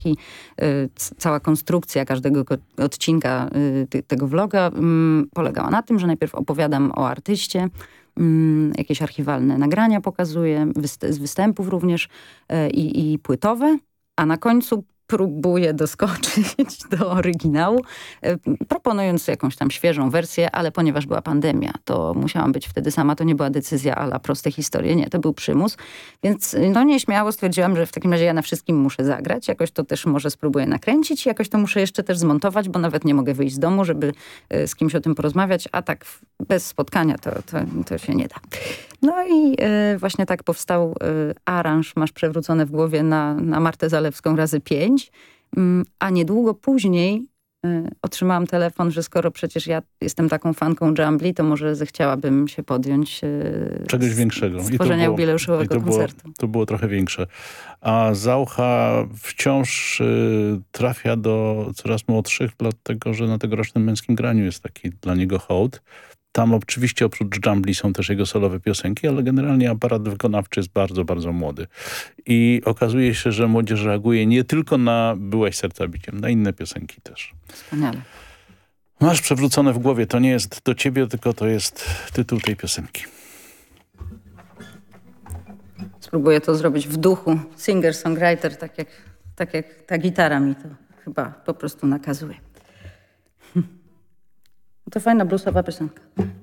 Cała konstrukcja każdego odcinka tego vloga polegała na tym, że najpierw opowiadam o artyście, jakieś archiwalne nagrania pokazuję, z występów również i płytowe, a na końcu próbuję doskoczyć do oryginału, proponując jakąś tam świeżą wersję, ale ponieważ była pandemia, to musiałam być wtedy sama, to nie była decyzja a la proste historie, nie, to był przymus, więc no nieśmiało stwierdziłam, że w takim razie ja na wszystkim muszę zagrać, jakoś to też może spróbuję nakręcić, jakoś to muszę jeszcze też zmontować, bo nawet nie mogę wyjść z domu, żeby z kimś o tym porozmawiać, a tak bez spotkania to się nie da. No i właśnie tak powstał aranż Masz przewrócone w głowie na Martę Zalewską razy 5, a niedługo później otrzymałam telefon, że skoro przecież ja jestem taką fanką Jumbly, to może zechciałabym się podjąć czegoś większego. Stworzenia jubileuszowego koncertu. To było trochę większe. A Zaucha wciąż trafia do coraz młodszych, dlatego że na tegorocznym Męskim Graniu jest taki dla niego hołd. Tam oczywiście oprócz Jumbly są też jego solowe piosenki, ale generalnie aparat wykonawczy jest bardzo, bardzo młody. I okazuje się, że młodzież reaguje nie tylko na Byłeś serca biciem, na inne piosenki też. Wspaniale. Masz przewrócone w głowie, to nie jest do ciebie, tylko to jest tytuł tej piosenki. Spróbuję to zrobić w duchu singer-songwriter, tak jak ta gitara mi to chyba po prostu nakazuje. To fajna bluesowa piosenka.